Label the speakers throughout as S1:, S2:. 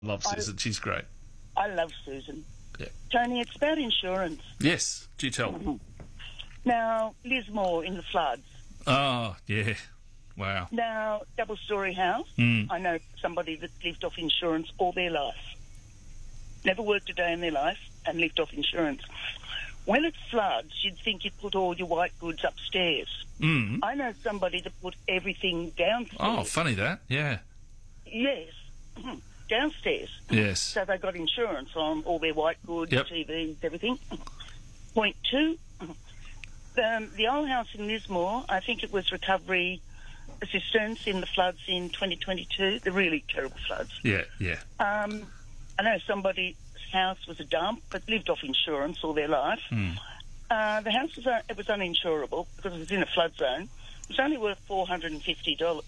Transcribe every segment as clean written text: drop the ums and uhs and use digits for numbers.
S1: Love Susan. She's great.
S2: I love Susan.
S1: Yeah.
S2: Tony, it's about insurance.
S1: Yes. Do tell.
S2: Now, Lismore in the floods.
S1: Oh, yeah. Wow.
S2: Now, double-storey house. I know somebody that lived off insurance all their life. Never worked a day in their life and lived off insurance. When it floods, you'd think you'd put all your white goods upstairs. I know somebody that put everything downstairs.
S1: Oh, funny that. Yeah.
S2: Yes. Downstairs.
S1: Yes.
S2: So they got insurance on all their white goods,
S1: Yep.
S2: TVs, everything. Point two, the old house in Lismore, I think it was recovery assistance in the floods in 2022, the really terrible floods.
S1: Yeah, yeah.
S2: I know somebody's house was a dump, but lived off insurance all their life. The house was uninsurable because it was in a flood zone. It was only worth $450,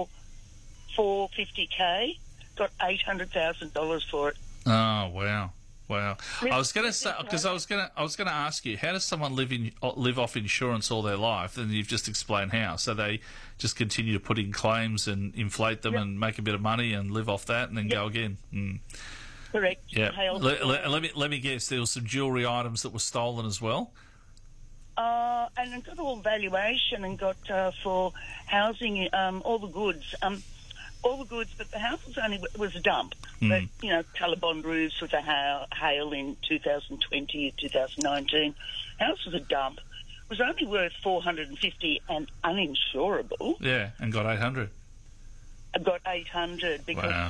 S2: $450K. Got $800,000 for it.
S1: Oh, wow. Wow. I was going to say, because I was going to ask you, how does someone live off insurance all their life? And you've just explained how. So they just continue to put in claims and inflate them and make a bit of money and live off that and then go again.
S2: Correct.
S1: Yeah. Let me guess. There were some jewellery items that were stolen as well.
S2: And it got all valuation and got for housing all the goods. All the goods, but the house was a dump. But, Colorbond roofs with the hail in 2020 or 2019. House was a dump. It was only worth $450 and uninsurable.
S1: Yeah, and got 800.
S2: I got 800 because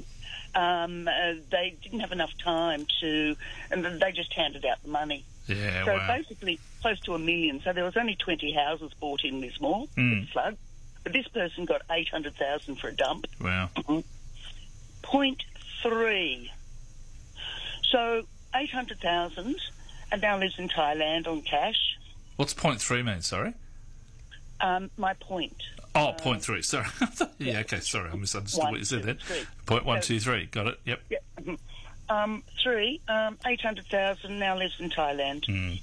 S2: they didn't have enough time to, and they just handed out the money.
S1: Yeah,
S2: so basically close to $1 million. So there was only 20 houses bought in Lismore with the flood. But this person got $800,000 for a dump.
S1: Wow.
S2: Point three. So $800,000 and now lives in Thailand on cash.
S1: What's point three mean, sorry?
S2: My point.
S1: Oh, point three, sorry. Yeah, okay, sorry, I misunderstood what you said then. Point 1, 2, 3, got it, yep.
S2: Three, $800,000 now lives in Thailand.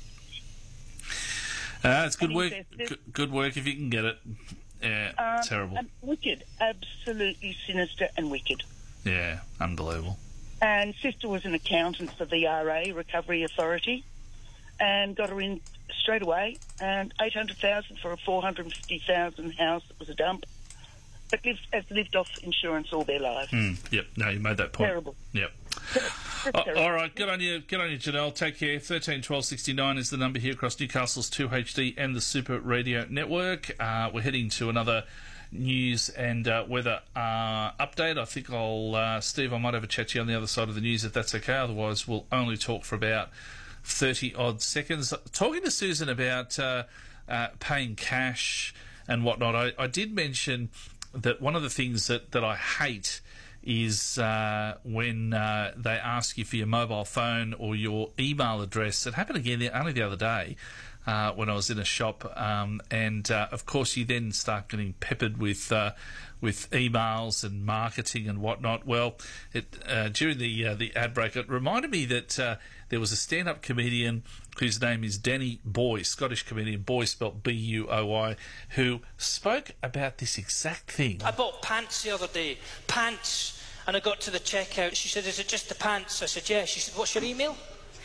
S1: It's good work. Good work if you can get it. Yeah, terrible.
S2: Wicked, absolutely sinister and wicked.
S1: Yeah, unbelievable.
S2: And sister was an accountant for the RA, Recovery Authority, and got her in straight away. And $800,000 for a $450,000 house that was a dump, but lived off insurance all their lives.
S1: Yep. No, you made that point.
S2: Terrible.
S1: Yep. All right, good on you, Janelle. Take care. 13 12 69 is the number here across Newcastle's 2HD and the Super Radio Network. We're heading to another news and weather update. I think Steve, I might have a chat to you on the other side of the news if that's okay. Otherwise, we'll only talk for about 30 odd seconds. Talking to Susan about paying cash and whatnot, I did mention that one of the things that I hate is when they ask you for your mobile phone or your email address. It happened again only the other day when I was in a shop, and of course you then start getting peppered with emails and marketing and whatnot. Well, during the ad break, it reminded me that there was a stand-up comedian whose name is Danny Boy, Scottish comedian, Boy spelt B-U-O-Y, who spoke about this exact thing.
S3: I bought pants the other day. Pants. And I got to the checkout. She said, "Is it just the pants?" I said, "Yeah." She said, "What's your email?"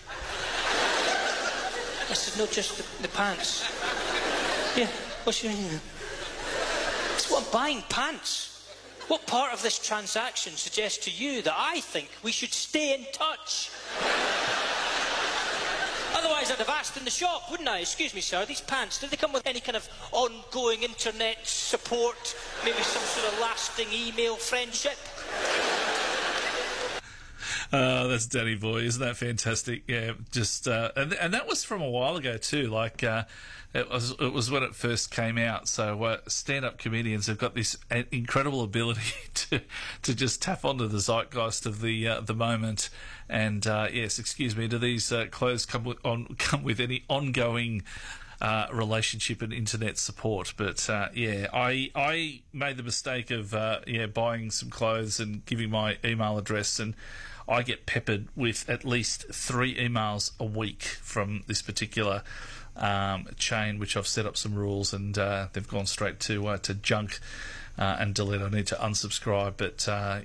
S3: I said, "No, just the pants." "Yeah, what's your email?" I said, "Well, I'm buying pants. What part of this transaction suggests to you that I think we should stay in touch?" Otherwise, I'd have asked in the shop, wouldn't I? "Excuse me, sir, these pants, do they come with any kind of ongoing internet support? Maybe some sort of lasting email friendship?"
S1: That's Danny Boy, isn't that fantastic? Yeah, just and that was from a while ago too. Like it was when it first came out. So stand-up comedians have got this incredible ability to just tap onto the zeitgeist of the moment. And yes, excuse me, do these clothes come with any ongoing relationship and internet support? But I made the mistake of buying some clothes and giving my email address, and I get peppered with at least 3 emails a week from this particular chain, which I've set up some rules, and they've gone straight to junk and delete. I need to unsubscribe, but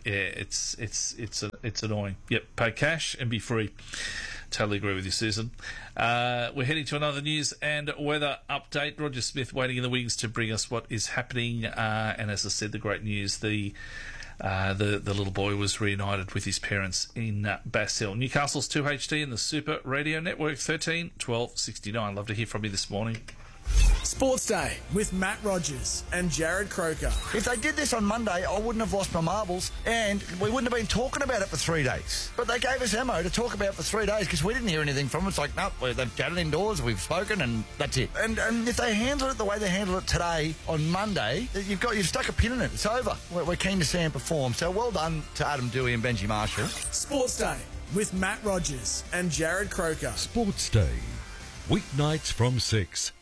S1: it's annoying. Yep, pay cash and be free. Totally agree with you, Susan. We're heading to another news and weather update. Roger Smith waiting in the wings to bring us what is happening. And as I said, the great news: the little boy was reunited with his parents in Bass Hill. Newcastle's 2HD and the Super Radio Network 13 12 69. Love to hear from you this morning.
S4: Sports Day with Matt Rogers and Jared Croker.
S5: If they did this on Monday, I wouldn't have lost my marbles and we wouldn't have been talking about it for 3 days. But they gave us ammo to talk about for 3 days because we didn't hear anything from them. It's like, no, they've chatted indoors, we've spoken, and that's it. And if they handle it the way they handle it today on Monday, you've stuck a pin in it. It's over. We're keen to see them perform. So well done to Adam Dewey and Benji Marshall.
S4: Sports Day with Matt Rogers and Jared Croker.
S6: Sports Day, weeknights from 6